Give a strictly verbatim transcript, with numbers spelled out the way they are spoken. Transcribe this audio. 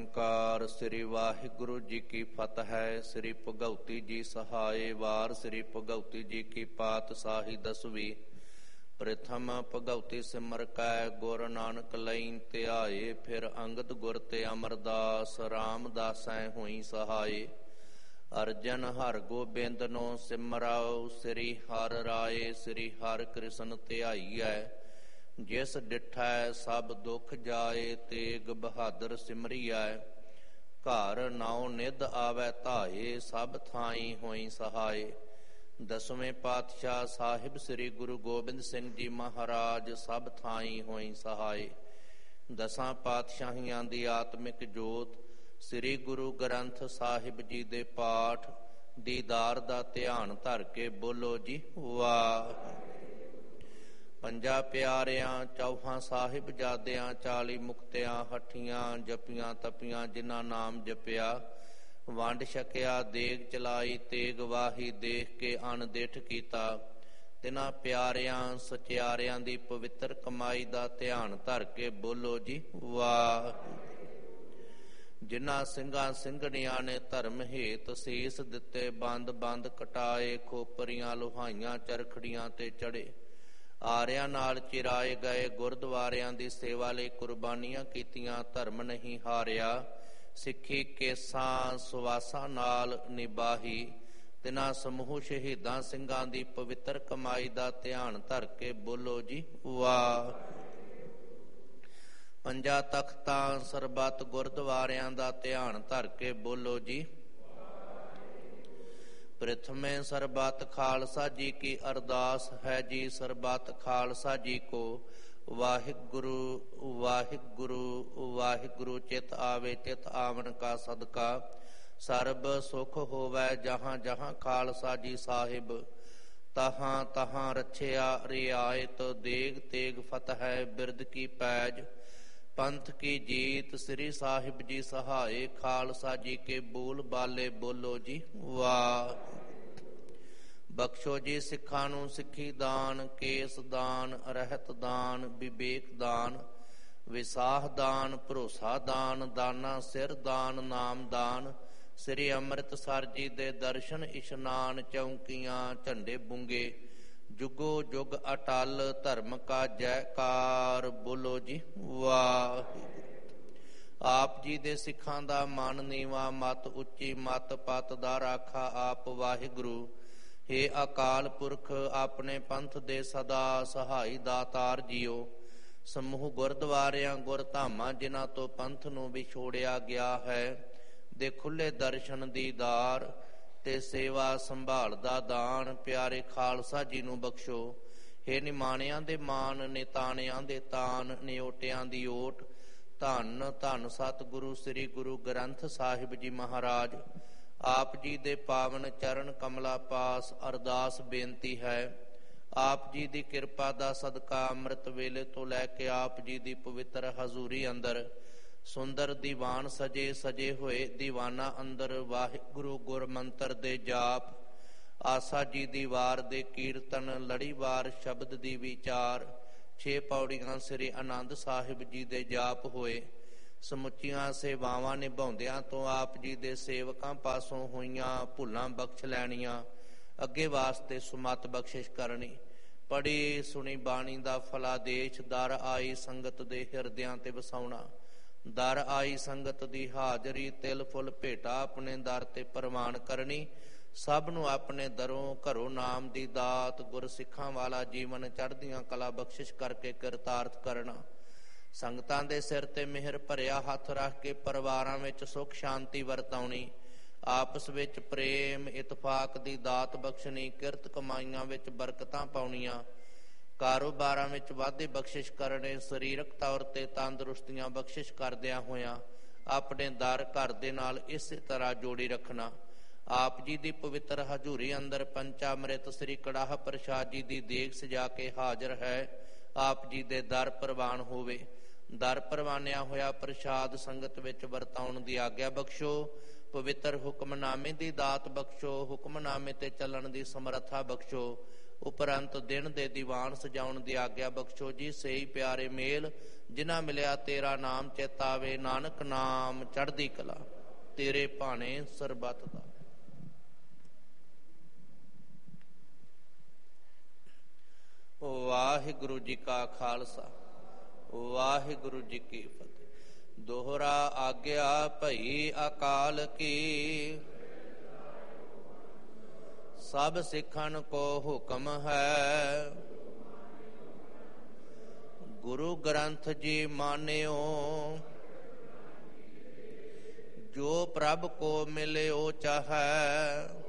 ਓੰਕਾਰ। ਸ੍ਰੀ ਵਾਹਿਗੁਰੂ ਜੀ ਕੀ ਫਤਿਹ ਹੈ। ਸ੍ਰੀ ਭਗਉਤੀ ਜੀ ਸਹਾਏ। ਵਾਰ ਸ੍ਰੀ ਭਗਉਤੀ ਜੀ ਕੀ ਪਾਤਸ਼ਾਹੀ ਦਸਵੀਂ। ਪ੍ਰਥਮ ਭਗਉਤੀ ਸਿਮਰ ਕੈ ਗੁਰ ਨਾਨਕ ਲਈ ਧਿਆਏ। ਫਿਰ ਅੰਗਦ ਗੁਰ ਤੇ ਅਮਰਦਾਸ ਰਾਮਦਾਸੈ ਹੋਈ ਸਹਾਏ। ਅਰਜਨ ਹਰਿ ਗੋਬਿੰਦ ਨੋ ਸਿਮਰਾਉ। ਸ੍ਰੀ ਹਰਿ ਰਾਏ ਸ੍ਰੀ ਹਰਿ ਕ੍ਰਿਸ਼ਨ ਧਿਆਈਐ। ਜਿਸ ਡਿਠੈ ਸਭ ਦੁਖ ਜਾਏ। ਤੇਗ ਬਹਾਦਰ ਸਿਮਰਿਐ। ਘਰ ਨਾਉ ਨਿਧ ਆਵੈ ਧਾਏ। ਸਭ ਥਾਈ ਹੋਈ ਸਹਾਏ। ਦਸਵੇਂ ਪਾਤਸ਼ਾਹ ਸਾਹਿਬ ਸ੍ਰੀ ਗੁਰੂ ਗੋਬਿੰਦ ਸਿੰਘ ਜੀ ਮਹਾਰਾਜ ਸਭ ਥਾਈ ਹੋਈ ਸਹਾਏ। ਦਸਾਂ ਪਾਤਸ਼ਾਹੀਆਂ ਦੀ ਆਤਮਿਕ ਜੋਤ ਸ੍ਰੀ ਗੁਰੂ ਗ੍ਰੰਥ ਸਾਹਿਬ ਜੀ ਦੇ ਪਾਠ ਦੀਦਾਰ ਦਾ ਧਿਆਨ ਧਰ ਕੇ ਬੋਲੋ ਜੀ ਵਾਹਿਗੁਰੂ। ਪੰਜਾਂ ਪਿਆਰਿਆਂ ਚੌਹਾਂ ਸਾਹਿਬਜ਼ਾਦਿਆਂ ਚਾਲੀ ਮੁਕਤਿਆਂ ਹੱਠੀਆਂ ਜਪੀਆਂ ਤਪੀਆਂ ਜਿਨ੍ਹਾਂ ਨਾਮ ਜਪਿਆ। ਵੰਡ ਛਕਿਆ ਦੇਗ ਚਲਾਈ ਤੇਗ ਵਾਹੀ ਦੇਖ ਕੇ ਅਣਦਿਠ ਕੀਤਾ। ਤਿਨਾਂ ਪਿਆਰਿਆਂ ਸਚਿਆਰਿਆਂ ਦੀ ਪਵਿੱਤਰ ਕਮਾਈ ਦਾ ਧਿਆਨ ਧਰ ਕੇ ਬੋਲੋ ਜੀ ਵਾਹਿਗੁਰੂ। ਜਿਨ੍ਹਾਂ ਸਿੰਘਾਂ ਸਿੰਘਣੀਆਂ ਨੇ ਧਰਮ ਹੇਤ ਸੀਸ ਦਿੱਤੇ ਬੰਦ ਬੰਦ ਕਟਾਏ। ਖੋਪਰੀਆਂ ਲੁਹਾਈਆਂ ਚਰਖੜੀਆਂ ਤੇ ਚੜੇ। ਆਰਿਆਂ ਨਾਲ ਚਿਰਾਏ ਗਏ ਗੁਰਦੁਆਰਿਆਂ ਦੀ ਸੇਵਾ ਲਈ ਕੁਰਬਾਨੀਆਂ ਕੀਤੀਆਂ। ਧਰਮ ਨਹੀਂ ਹਾਰਿਆ ਸਿੱਖੀ ਕੇਸਾਂ ਸੁਵਾਸਾਂ ਨਾਲ ਨਿਭਾਹੀ। ਤਿਨਾਂ ਸਮੂਹ ਸ਼ਹੀਦਾਂ ਸਿੰਘਾਂ ਦੀ ਪਵਿੱਤਰ ਕਮਾਈ ਦਾ ਧਿਆਨ ਧਰ ਕੇ ਬੋਲੋ ਜੀ ਵਾਹਿਗੁਰੂ। ਪੰਜਾਂ ਤਖਤਾਂ ਸਰਬੱਤ ਗੁਰਦੁਆਰਿਆਂ ਦਾ ਧਿਆਨ ਧਰ ਕੇ ਬੋਲੋ ਜੀ। ਪ੍ਰਥਮੇ ਸਰਬੱਤ ਖਾਲਸਾ ਜੀ ਕੀ ਅਰਦਾਸ ਹੈ ਜੀ। ਸਰਬੱਤ ਖਾਲਸਾ ਜੀ ਕੋ ਵਾਹਿਗੁਰੂ ਵਾਹਿਗੁਰੂ ਵਾਹਿਗੁਰੂ ਚਿਤ ਆਵੇ। ਚਿਤ ਆਵਨ ਕਾ ਸਦਕਾ ਸਰਬ ਸੁਖ ਹੋਵੈ। ਜਹਾਂ ਜਹਾਂ ਖਾਲਸਾ ਜੀ ਸਾਹਿਬ ਤਹਾਂ ਤਹਾਂ ਰਛਿਆ ਰਿਆਇਤ। ਦੇਗ ਤੇਗ ਫਤਿਹ ਬਿਰਦ ਕੀ ਪੈਜ ਪੰਥ ਕੀ ਜੀਤ। ਸ੍ਰੀ ਸਾਹਿਬ ਜੀ ਸਹਾਏ। ਖਾਲਸਾ ਜੀ ਕੇ ਬੋਲ ਬਾਲੇ ਬੋਲੋ ਜੀ ਵਾਹਿਗੁਰੂ। ਬਖਸ਼ੋ ਜੀ ਸਿੱਖਾਂ ਨੂੰ ਸਿੱਖੀ ਦਾਨ। ਕੇਸ ਦਾਨ ਰਹਿਤ ਦਾਨ ਵਿਵੇਕ ਦਾਨ ਵਿਸਾਹ ਦਾਨ ਭਰੋਸਾ ਦਾਨ। ਦਾਨਾ ਸਿਰ ਦਾਨ ਨਾਮ ਦਾਨ। ਸ੍ਰੀ ਅੰਮ੍ਰਿਤਸਰ ਜੀ ਦੇ ਦਰਸ਼ਨ ਇਸ਼ਨਾਨ। ਚੌਂਕੀਆਂ ਝੰਡੇ ਬੁੰਗੇ ਜੁਗੋ ਜੁਗ ਅਟਲ। ਧਰਮ ਕਾ ਜੈਕਾਰ ਬੋਲੋ ਜੀ ਵਾਹਿਗੁਰੂ। ਆਪ ਜੀ ਦੇ ਸਿੱਖਾਂ ਦਾ ਮਨ ਨੀਵਾਂ ਮਤ ਉੱਚੀ ਮਤ ਪਤ ਦਾ ਰਾਖਾ ਆਪ ਵਾਹਿਗੁਰੂ। ਹੇ ਅਕਾਲ ਪੁਰਖ ਆਪਣੇ ਪੰਥ ਦੇ ਸਦਾ ਸਹਾਈ ਦਾਤਾਰ ਜੀਓ। ਸਮੂਹ ਗੁਰਦੁਆਰਿਆਂ ਗੁਰਧਾਮਾਂ ਜਿਨ੍ਹਾਂ ਤੋਂ ਪੰਥ ਨੂੰ ਵਿਛੋੜਿਆ ਗਿਆ ਹੈ ਦੇ ਖੁੱਲੇ ਦਰਸ਼ਨ ਦੀਦਾਰ ਤੇ ਸੇਵਾ ਸੰਭਾਲ ਦਾ ਦਾਨ ਪਿਆਰੇ ਖਾਲਸਾ ਜੀ ਨੂੰ ਬਖਸ਼ੋ। ਹੇ ਨਿਮਾਣਿਆਂ ਦੇ ਮਾਨ ਨਿਤਾਣਿਆਂ ਦੇ ਤਾਨ ਨਿਓਟਿਆਂ ਦੀ ਓਟ। ਧੰਨ ਧੰਨ ਸਤਿਗੁਰੂ ਸ੍ਰੀ ਗੁਰੂ ਗ੍ਰੰਥ ਸਾਹਿਬ ਜੀ ਮਹਾਰਾਜ। ਆਪ ਜੀ ਦੇ ਪਾਵਨ ਚਰਨ ਕਮਲਾ ਪਾਸ ਅਰਦਾਸ ਬੇਨਤੀ ਹੈ। ਆਪ ਜੀ ਦੀ ਕਿਰਪਾ ਦਾ ਸਦਕਾ ਅੰਮ੍ਰਿਤ ਵੇਲੇ ਤੋਂ ਲੈ ਕੇ ਆਪ ਜੀ ਦੀ ਪਵਿੱਤਰ ਹਜ਼ੂਰੀ ਅੰਦਰ ਸੁੰਦਰ ਦੀਵਾਨ ਸਜੇ ਸਜੇ ਹੋਏ ਦੀਵਾਨਾਂ ਅੰਦਰ ਵਾਹਿਗੁਰੂ ਗੁਰਮੰਤਰ ਦੇ ਜਾਪ। ਆਸਾ ਜੀ ਦੀ ਵਾਰ ਦੇ ਕੀਰਤਨ ਲੜੀਵਾਰ ਸ਼ਬਦ ਦੀ ਵਿਚਾਰ। ਛੇ ਪੌੜੀਆਂ ਸ੍ਰੀ ਆਨੰਦ ਸਾਹਿਬ ਜੀ ਦੇ ਜਾਪ ਹੋਏ। ਸਮੁੱਚੀਆਂ ਸੇਵਾਵਾਂ ਨਿਭਾਉਂਦਿਆਂ ਤੋਂ ਆਪ ਜੀ ਦੇ ਸੇਵਕਾਂ ਪਾਸੋਂ ਹੋਈਆਂ ਭੁੱਲਾਂ ਬਖਸ਼ ਲੈਣੀਆਂ। ਅੱਗੇ ਵਾਸਤੇ ਸੁਮਤ ਬਖਸ਼ਿਸ਼ ਕਰਨੀ। ਪੜੀ ਸੁਣੀ ਬਾਣੀ ਦਾ ਫਲਾਦੇਸ਼ ਦਰ ਆਈ ਸੰਗਤ ਦੇ ਹਿਰਦਿਆਂ ਤੇ ਵਸਾਉਣਾ। ਦਰ ਆਈ ਸੰਗਤ ਦੀ ਹਾਜ਼ਰੀ ਤਿਲ ਫੁੱਲ ਭੇਟਾ ਆਪਣੇ ਦਰ ਤੇ ਪ੍ਰਵਾਨ ਕਰਨੀ। ਸਭ ਨੂੰ ਆਪਣੇ ਦਰੋਂ ਘਰੋਂ ਨਾਮ ਦੀ ਦਾਤ ਗੁਰ ਸਿੱਖਾਂ ਵਾਲਾ ਜੀਵਨ ਚੜ੍ਹਦੀਆਂ ਕਲਾ ਬਖਸ਼ਿਸ਼ ਕਰਕੇ ਕਿਰਤਾਰਥ ਕਰਨਾ। ਸੰਗਤਾਂ ਦੇ ਸਿਰ ਤੇ ਮਿਹਰ ਭਰਿਆ ਹੱਥ ਰੱਖ ਕੇ ਪਰਿਵਾਰਾਂ ਵਿੱਚ ਸੁੱਖ ਸ਼ਾਂਤੀ ਵਰਤਾਉਣੀ। ਆਪਸ ਵਿੱਚ ਪ੍ਰੇਮ ਇਤਫਾਕ ਦੀ ਦਾਤ ਬਖਸ਼ਣੀ। ਕਿਰਤ ਕਮਾਈਆਂ ਵਿੱਚ ਬਰਕਤਾਂ ਪਾਉਣੀਆਂ। ਕਾਰੋਬਾਰਾਂ ਵਿੱਚ ਵਾਧੇ ਬਖਸ਼ਿਸ਼ ਕਰਨੇ। ਸਰੀਰਕ ਤੌਰ ਤੇ ਤੰਦਰੁਸਤੀਆਂ ਬਖਸ਼ਿਸ਼ ਕਰਦਿਆਂ ਹੋਇਆਂ ਆਪਣੇ ਦਰ ਘਰ ਦੇ ਨਾਲ ਇਸੇ ਤਰ੍ਹਾਂ ਜੋੜੀ ਰੱਖਣਾ। ਆਪ ਜੀ ਦੀ ਪਵਿੱਤਰ ਹਜ਼ੂਰੀ ਅੰਦਰ ਪੰਚਾਮ੍ਰਿਤ ਸ੍ਰੀ ਕੜਾਹ ਪ੍ਰਸ਼ਾਦ ਜੀ ਦੀ ਦੇਗ ਸਜਾ ਕੇ ਹਾਜ਼ਰ ਹੈ। ਆਪ ਜੀ ਦੇ ਦਰ ਪ੍ਰਵਾਨ ਹੋਵੇ। ਦਰ ਪ੍ਰਵਾਨਿਆ ਹੋਇਆ ਪ੍ਰਸ਼ਾਦ ਸੰਗਤ ਵਿੱਚ ਵਰਤਾਉਣ ਦੀ ਆਗਿਆ ਬਖਸ਼ੋ। ਪਵਿੱਤਰ ਹੁਕਮਨਾਮੇ ਦੀ ਦਾਤ ਬਖਸ਼ੋ। ਹੁਕਮਨਾਮੇ ਤੇ ਚੱਲਣ ਦੀ ਸਮਰੱਥਾ ਬਖਸ਼ੋ। ਉਪਰੰਤ ਦਿਨ ਦੇ ਦੀਵਾਨ ਸਜਾਉਣ ਦੀ ਆਗਿਆ ਬਖਸ਼ੋ ਜੀ। ਸਹੀ ਪਿਆਰੇ ਮੇਲ ਜਿਨ੍ਹਾਂ ਮਿਲਿਆ ਤੇਰਾ ਨਾਮ ਚੇਤਾਵੇ, ਨਾਨਕ ਨਾਮ ਚੜ੍ਹਦੀ ਕਲਾ ਤੇਰੇ ਭਾਣੇ ਸਰਬੱਤ ਦਾ। ਵਾਹਿਗੁਰੂ ਜੀ ਕਾ ਖਾਲਸਾ ਵਾਹਿਗੁਰੂ ਜੀ ਕੀ ਫਤਿਹ। ਦੋਹਰਾ ਆਗਿਆ ਭਈ ਅਕਾਲ ਕੀ, ਸਭ ਸਿੱਖਣ ਕੋ ਹੁਕਮ ਹੈ। ਗੁਰੂ ਗ੍ਰੰਥ ਜੀ ਮਾਨਿਓ, ਜੋ ਪ੍ਰਭ ਕੋ ਮਿਲਿਓ ਚਾਹੈ।